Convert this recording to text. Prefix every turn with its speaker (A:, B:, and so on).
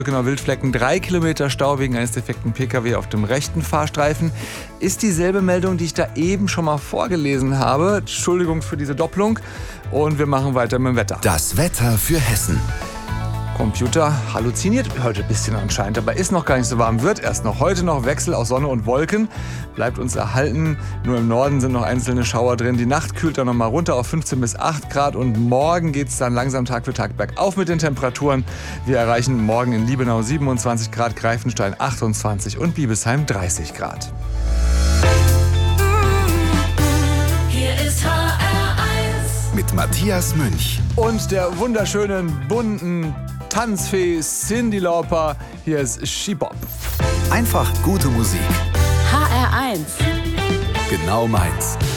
A: Genau, Wildflecken, 3 Kilometer Stau wegen eines defekten Pkw auf dem rechten Fahrstreifen. Ist dieselbe Meldung, die ich da eben schon mal vorgelesen habe. Entschuldigung für diese Doppelung. Und wir machen weiter mit dem Wetter.
B: Das Wetter für Hessen.
A: Computer halluziniert heute ein bisschen anscheinend, aber ist noch gar nicht so warm. Wird erst noch heute noch Wechsel aus Sonne und Wolken. Bleibt uns erhalten. Nur im Norden sind noch einzelne Schauer drin. Die Nacht kühlt dann nochmal runter auf 15 bis 8 Grad. Und morgen geht es dann langsam Tag für Tag bergauf mit den Temperaturen. Wir erreichen morgen in Liebenau 27 Grad, Greifenstein 28 und Biebesheim 30 Grad.
C: Hier ist HR1
B: Mit Matthias Münch.
A: Und der wunderschönen, bunten Tanzfee Cyndi Lauper. Hier ist She-Bop.
B: Einfach gute Musik.
C: HR1
B: Genau meins.